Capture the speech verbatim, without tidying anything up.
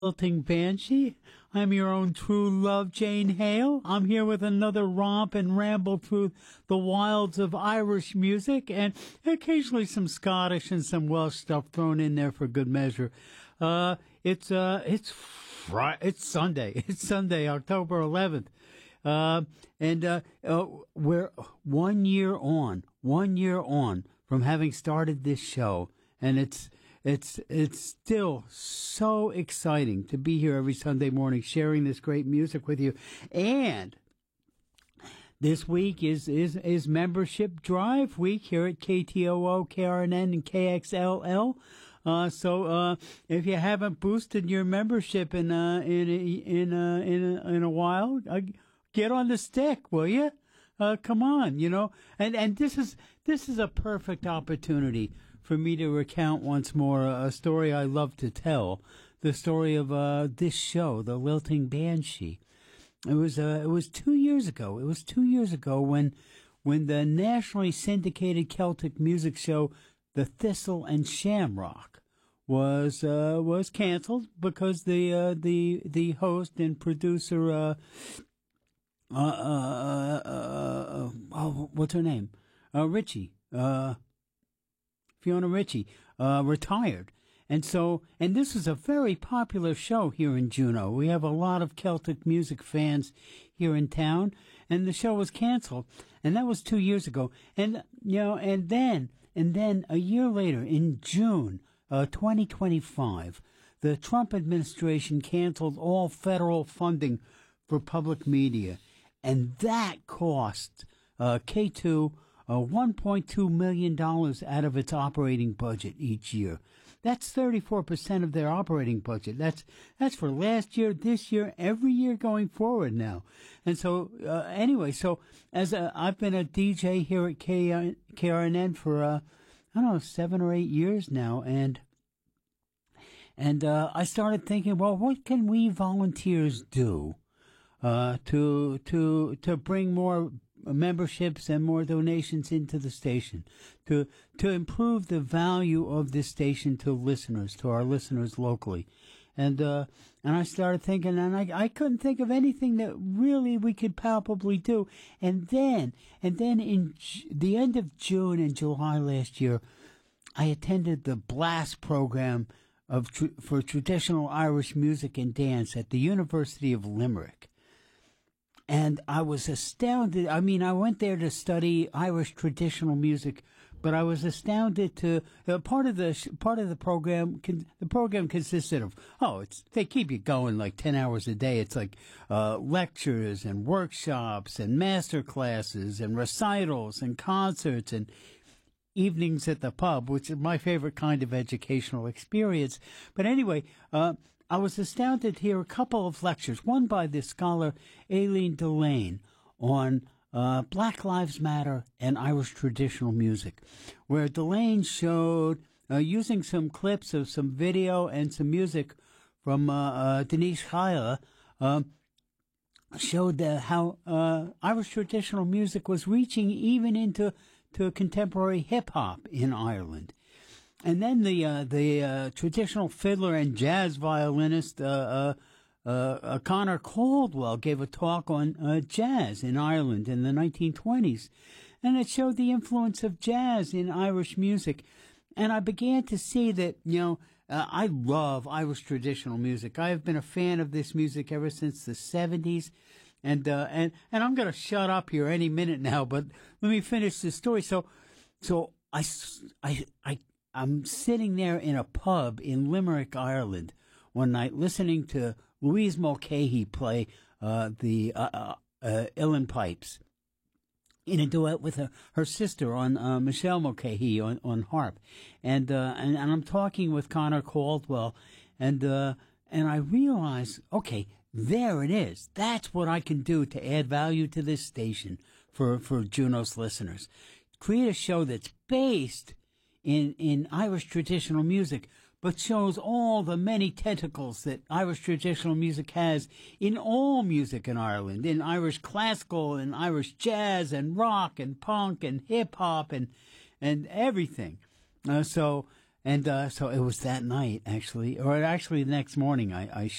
Lilting Banshee. I'm your own true love, Jane Hale. I'm here with another romp and ramble through the wilds of Irish music and occasionally some Scottish and some Welsh stuff thrown in there for good measure. Uh, it's, uh, it's Friday, it's Sunday. It's Sunday, October eleventh. Uh, and, uh, uh, we're one year on, one year on from having started this show. And it's, It's it's still so exciting to be here every Sunday morning sharing this great music with you. And this week is, is, is membership drive week here at K T O O, K R N N, and K X L L. Uh, so, uh, if you haven't boosted your membership in, uh, in, in, uh, in, a, in a while, uh, get on the stick, will you? Uh, come on, you know, and, and this is, this is a perfect opportunity for me to recount once more a story I love to tell, the story of uh, this show, the Lilting Banshee. It was uh, it was two years ago. It was two years ago when when the nationally syndicated Celtic music show, The Thistle and Shamrock, was uh, was canceled because the uh, the the host and producer uh, uh, uh, uh, uh oh, what's her name? Uh, Richie. Uh, Fiona Ritchie, uh, retired. And so, and this is a very popular show here in Juneau. We have a lot of Celtic music fans here in town, and the show was canceled. And that was two years ago. And, you know, and then, and then a year later, in June, uh, twenty twenty-five, the Trump administration canceled all federal funding for public media. And that cost, uh, K two Uh, one point two million dollars out of its operating budget each year. That's thirty-four percent of their operating budget. That's that's for last year, this year, every year going forward now. And so, uh, anyway, so as a, I've been a D J here at K R N N for, uh, I don't know, seven or eight years now, and and uh, I started thinking, well, what can we volunteers do uh, to to to bring more memberships and more donations into the station, to to improve the value of this station to listeners, to our listeners locally. And uh and I started thinking, and I I couldn't think of anything that really we could palpably do. And then and then in J- the end of June and July last year, I attended the Blast program of tr- for traditional Irish music and dance at the University of Limerick. And I was astounded. I mean, I went there to study Irish traditional music, but I was astounded to uh, part of the part of the program. Con, the program consisted of oh, it's they keep you going like ten hours a day. It's like uh, lectures and workshops and master classes and recitals and concerts and evenings at the pub, which is my favorite kind of educational experience. But anyway, uh, I was astounded to hear a couple of lectures, one by the scholar Aileen Delane on uh, Black Lives Matter and Irish traditional music, where Delane showed, uh, using some clips of some video and some music from uh, uh, Denise Chaya, uh, showed uh, how uh, Irish traditional music was reaching even into to contemporary hip-hop in Ireland. And then the uh, the uh, traditional fiddler and jazz violinist uh, uh, uh, Conor Caldwell gave a talk on uh, jazz in Ireland in the nineteen twenties, and it showed the influence of jazz in Irish music. And I began to see that, you know, uh, I love Irish traditional music. I have been a fan of this music ever since the seventies. And, uh, and, and I'm going to shut up here any minute now, but let me finish this story. So, so I, I, I, I'm sitting there in a pub in Limerick, Ireland one night listening to Louise Mulcahy play, uh, the, uh, uh, uh Uilleann pipes in a duet with her, her sister on, uh, Michelle Mulcahy on, on harp. And, uh, and, and I'm talking with Conor Caldwell and, uh, and I realize, okay, there it is. That's what I can do to add value to this station for, for Juneau's listeners. Create a show that's based in, in Irish traditional music, but shows all the many tentacles that Irish traditional music has in all music in Ireland, in Irish classical and Irish jazz and rock and punk and hip hop and, and everything. Uh, so, And uh, so it was that night, actually, or actually the next morning. I, I